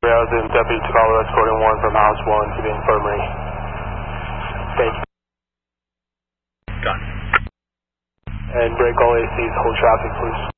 and Deputy Takalo escorting 1 from House 1 to the infirmary. Thank you. Done. And break all ACs, hold traffic, please.